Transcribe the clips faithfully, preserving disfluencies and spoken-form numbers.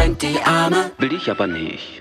verschränkt die Arme. Will ich aber nicht.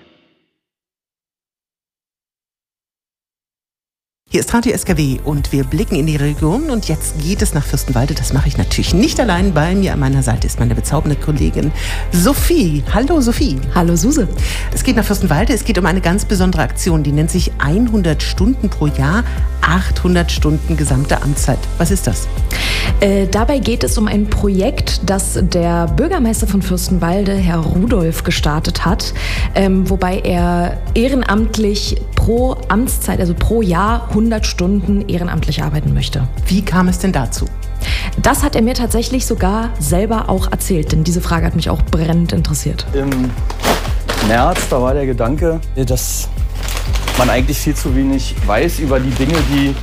Hier ist Radio S K W und wir blicken in die Region und jetzt geht es nach Fürstenwalde. Das mache ich natürlich nicht allein. Bei mir an meiner Seite ist meine bezaubernde Kollegin Sophie. Hallo Sophie. Hallo Suse. Es geht nach Fürstenwalde. Es geht um eine ganz besondere Aktion, die nennt sich hundert Stunden pro Jahr, achthundert Stunden gesamte Amtszeit. Was ist das? Äh, dabei geht es um ein Projekt, das der Bürgermeister von Fürstenwalde, Herr Rudolph, gestartet hat, ähm, wobei er ehrenamtlich pro Amtszeit, also pro Jahr hundert Stunden ehrenamtlich arbeiten möchte. Wie kam es denn dazu? Das hat er mir tatsächlich sogar selber auch erzählt, denn diese Frage hat mich auch brennend interessiert. Im März, da war der Gedanke, dass man eigentlich viel zu wenig weiß über die Dinge, die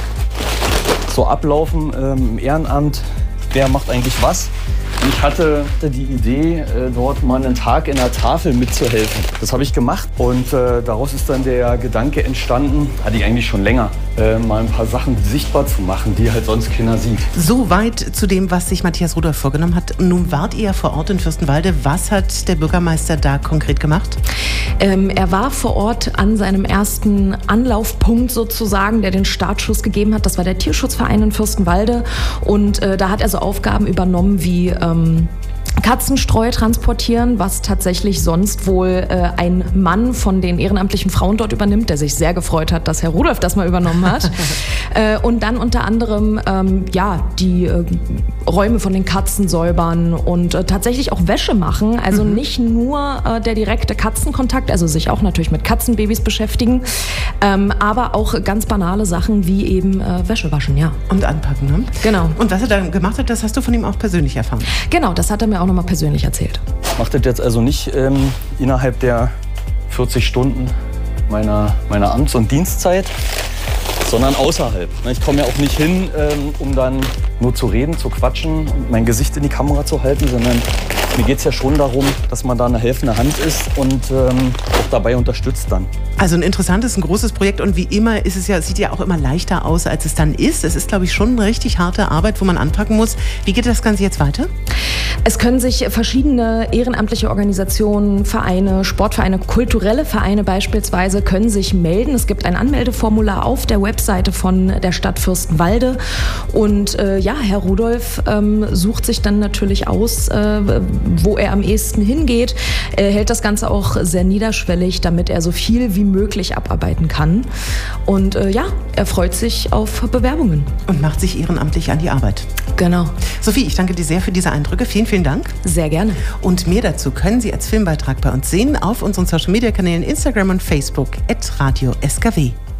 so ablaufen ähm, im Ehrenamt. Wer macht eigentlich was? Und ich hatte die Idee, äh, dort mal einen Tag in der Tafel mitzuhelfen. Das habe ich gemacht und äh, daraus ist dann der Gedanke entstanden, hatte ich eigentlich schon länger, äh, mal ein paar Sachen sichtbar zu machen, die halt sonst keiner sieht. So weit zu dem, was sich Matthias Rudolph vorgenommen hat. Nun wart ihr vor Ort in Fürstenwalde. Was hat der Bürgermeister da konkret gemacht? Ähm, er war vor Ort an seinem ersten Anlaufpunkt sozusagen, der den Startschuss gegeben hat. Das war der Tierschutzverein in Fürstenwalde und äh, da hat er so Aufgaben übernommen wie ähm, Katzenstreu transportieren, was tatsächlich sonst wohl äh, ein Mann von den ehrenamtlichen Frauen dort übernimmt, der sich sehr gefreut hat, dass Herr Rudolph das mal übernommen hat. äh, und dann unter anderem ähm, ja, die äh, Räume von den Katzen säubern und äh, tatsächlich auch Wäsche machen. Also mhm. nicht nur äh, der direkte Katzenkontakt, also sich auch natürlich mit Katzenbabys beschäftigen, ähm, aber auch ganz banale Sachen wie eben äh, Wäsche waschen, ja. Und anpacken, ne? Genau. Und was er dann gemacht hat, das hast du von ihm auch persönlich erfahren? Genau, das hat er mir auch nochmal persönlich erzählt. Macht das jetzt also nicht ähm, innerhalb der vierzig Stunden meiner, meiner Amts- und Dienstzeit, sondern außerhalb. Ich komme ja auch nicht hin, ähm, um dann nur zu reden, zu quatschen und mein Gesicht in die Kamera zu halten, sondern mir geht es ja schon darum, dass man da eine helfende Hand ist und ähm, auch dabei unterstützt dann. Also ein interessantes, ein großes Projekt und wie immer ist es ja, sieht ja auch immer leichter aus, als es dann ist. Es ist, glaube ich, schon eine richtig harte Arbeit, wo man anpacken muss. Wie geht das Ganze jetzt weiter? Es können sich verschiedene ehrenamtliche Organisationen, Vereine, Sportvereine, kulturelle Vereine beispielsweise, können sich melden. Es gibt ein Anmeldeformular auf der Webseite von der Stadt Fürstenwalde. Und äh, ja, Herr Rudolph ähm, sucht sich dann natürlich aus, äh, wo er am ehesten hingeht. Er hält das Ganze auch sehr niederschwellig, damit er so viel wie möglich abarbeiten kann. Und äh, ja, er freut sich auf Bewerbungen. Und macht sich ehrenamtlich an die Arbeit. Genau. Sophie, ich danke dir sehr für diese Eindrücke. Vielen, vielen Dank. Sehr gerne. Und mehr dazu können Sie als Filmbeitrag bei uns sehen auf unseren Social-Media-Kanälen Instagram und Facebook at Radio S K W.